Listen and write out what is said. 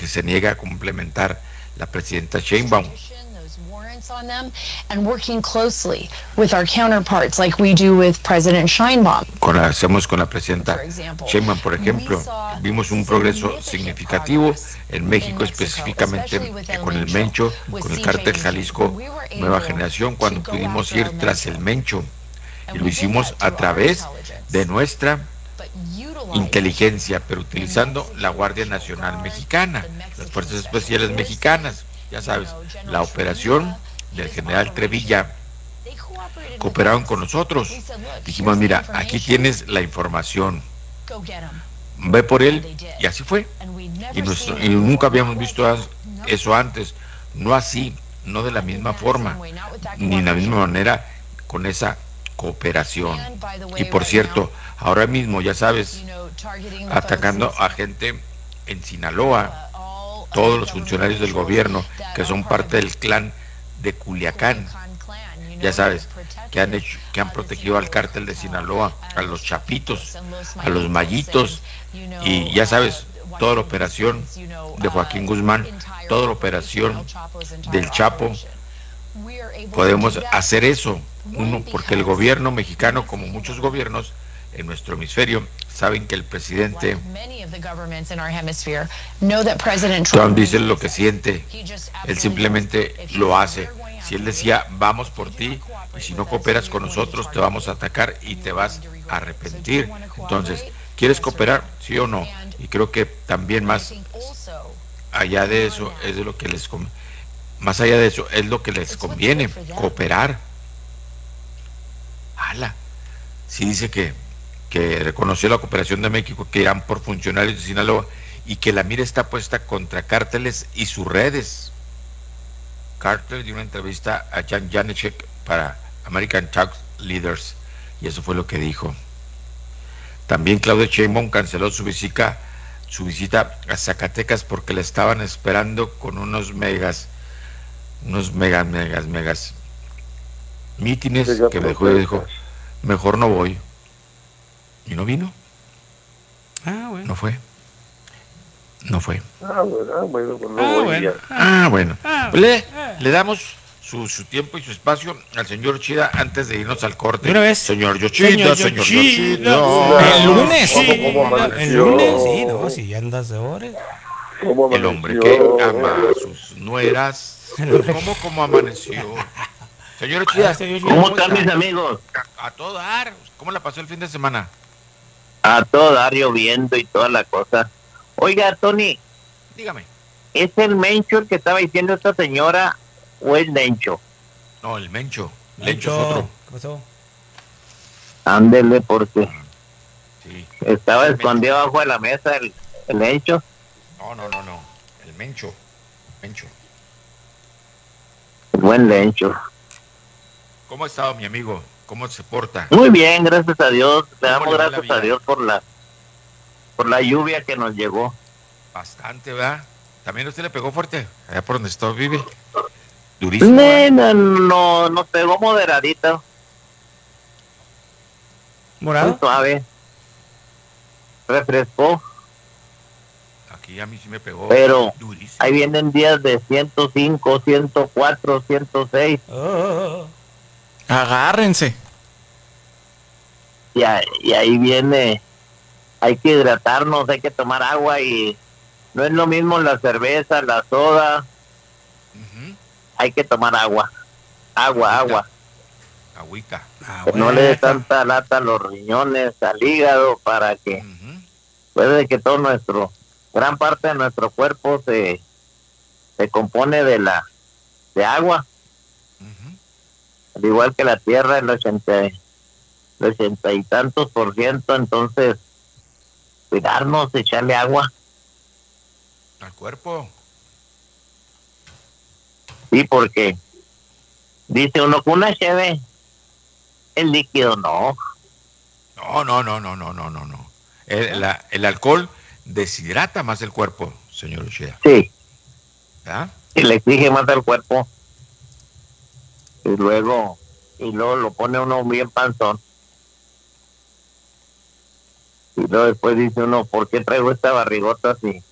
que se niega a complementar la presidenta Sheinbaum. On them and working closely with our counterparts like we do with President Sheinbaum. Hacemos con la presidenta Sheinbaum, por ejemplo, vimos un progreso significativo en México, específicamente con el Mencho, con el cártel Jalisco Nueva Generación, cuando pudimos ir tras el Mencho, y lo hicimos a través de nuestra inteligencia, pero utilizando la Guardia Nacional Mexicana, las Fuerzas Especiales Mexicanas, ya sabes, la operación del general Trevilla. Cooperaron con nosotros. Dijimos, mira, aquí tienes la información, ve por él, y así fue. Y nunca habíamos visto eso antes, no así, no de la misma forma, ni de la misma manera, con esa cooperación. Y por cierto, ahora mismo, ya sabes, atacando a gente en Sinaloa, todos los funcionarios del gobierno que son parte del clan de Culiacán, ya sabes, que han protegido al cártel de Sinaloa, a los Chapitos, a los Mayitos, y ya sabes, toda la operación de Joaquín Guzmán, toda la operación del Chapo. Podemos hacer eso, uno, porque el gobierno mexicano, como muchos gobiernos en nuestro hemisferio, saben que el presidente Trump dice lo que siente, él simplemente lo hace. Si él decía, vamos por ti, y si no cooperas con nosotros, te vamos a atacar y te vas a arrepentir. Entonces, ¿quieres cooperar? ¿Sí o no? Y creo que también más allá de eso es de lo que les conviene. Más allá de eso, es lo que les conviene, cooperar. ¡Hala! Si dice que reconoció la cooperación de México, que irán por funcionarios de Sinaloa, y que la mira está puesta contra cárteles y sus redes. Carter dio una entrevista a Jan Janecek para American Talk Leaders, y eso fue lo que dijo. También Claudia Sheinbaum canceló su visita a Zacatecas porque la estaban esperando con unos megas mítines, que me dijo, mejor no voy. Y no vino. Bueno. No fue. Bueno. Le damos su tiempo y su espacio al señor Chida antes de irnos al corte. Una vez. Señor Yoshida. El lunes, sí, no, si ya andas de horas. El hombre que ama a sus nueras. ¿Cómo amaneció? Señor Chida, ¿cómo están mis amigos? A todo dar. ¿Cómo la pasó el fin de semana? A todo dar, lloviendo y toda la cosa. Oiga, Tony. Dígame. ¿Es el Mencho el que estaba diciendo esta señora o es Lencho? No, el Mencho. Lencho es otro. ¿Qué pasó? Ándele, porque sí, estaba escondido abajo de la mesa el Lencho. No. El Mencho. El buen Lencho. ¿Cómo ha estado, mi amigo? ¿Cómo se porta? Muy bien, gracias a Dios. Le damos gracias a Dios por la lluvia que nos llegó. Bastante, ¿verdad? ¿También usted le pegó fuerte? Allá por donde está, vive. Durísimo. No, nos pegó moderadito. ¿Morado? Muy suave. Refrescó. Aquí a mí sí me pegó. Pero durísimo. Ahí vienen días de 105, 104, 106. Agárrense. Y ahí viene, hay que hidratarnos, hay que tomar agua, y no es lo mismo la cerveza, la soda. Hay que tomar agua. Agüita. Que no le dé tanta lata a los riñones, al hígado, para que puede que todo gran parte de nuestro cuerpo se compone de agua. Al igual que la tierra, el 80 y tantos %, entonces cuidarnos, echarle agua al cuerpo. Sí, porque dice uno que una cheve, el líquido no. No. El alcohol deshidrata más el cuerpo, señor Uchida. Sí. ¿Ah? Y le exige más al cuerpo. Y luego lo pone uno bien panzón. Y luego después dice uno, ¿por qué traigo esta barrigota así?